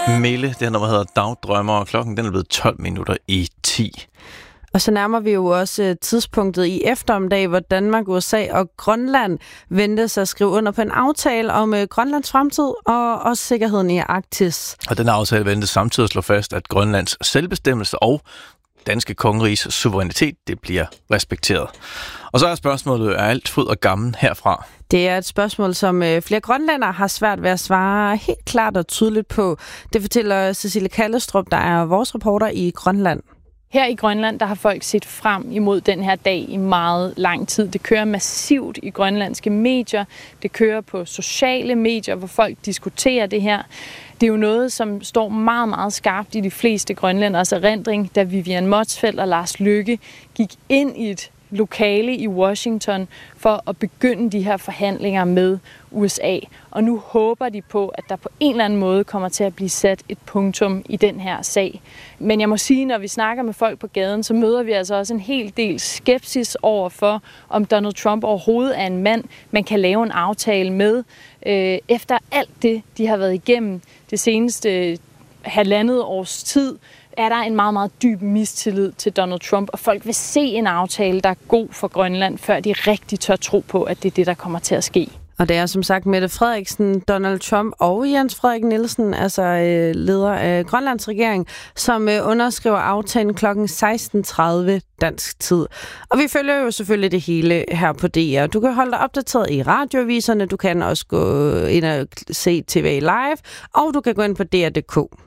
Mille, det her nummer hedder Dagdrømmer, og klokken den er blevet 12 minutter i 10. Og så nærmer vi jo også tidspunktet i eftermiddag, hvor Danmark, USA og Grønland ventes at skrive under på en aftale om Grønlands fremtid og også sikkerheden i Arktis. Og den aftale ventes samtidig at slå fast, at Grønlands selvbestemmelse og danske kongerigs suverænitet, det bliver respekteret. Og så er spørgsmålet, er alt fryd og gammel herfra? Det er et spørgsmål, som flere grønlændere har svært ved at svare helt klart og tydeligt på. Det fortæller Cecilie Kallestrup, der er vores reporter i Grønland. Her i Grønland, der har folk set frem imod den her dag i meget lang tid. Det kører massivt i grønlandske medier. Det kører på sociale medier, hvor folk diskuterer det her. Det er jo noget, som står meget, meget skarpt i de fleste grønlænders erindring, da Vivian Motzfeldt og Lars Løkke gik ind i et lokale i Washington for at begynde de her forhandlinger med USA. Og nu håber de på, at der på en eller anden måde kommer til at blive sat et punktum i den her sag. Men jeg må sige, når vi snakker med folk på gaden, så møder vi altså også en hel del skepsis over for, om Donald Trump overhovedet er en mand, man kan lave en aftale med. Efter alt det, de har været igennem det seneste halvandet års tid, er der en meget, meget dyb mistillid til Donald Trump, og folk vil se en aftale, der er god for Grønland, før de rigtig tør tro på, at det er det, der kommer til at ske. Og det er som sagt Mette Frederiksen, Donald Trump og Jens Frederik Nielsen, altså leder af Grønlands regering, som underskriver aftalen kl. 16:30 dansk tid. Og vi følger jo selvfølgelig det hele her på DR. Du kan holde dig opdateret i radioaviserne, du kan også gå ind og se TV live, og du kan gå ind på DR.dk.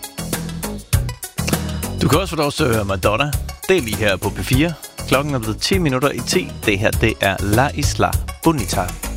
Du kan også få lov til at høre Madonna. Det er lige her på P4. Klokken er blevet 10 minutter i 10. Det her, det er La Isla Bonita.